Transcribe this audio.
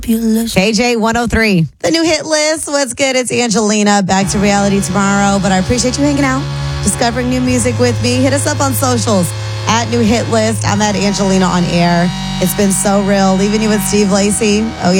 KJ 103. The new hit list. What's good? It's Angelina. Back to reality tomorrow. But I appreciate you hanging out, discovering new music with me. Hit us up on socials at New Hit List. I'm at Angelina on air. It's been so real. Leaving you with Steve Lacy. Oh, yeah.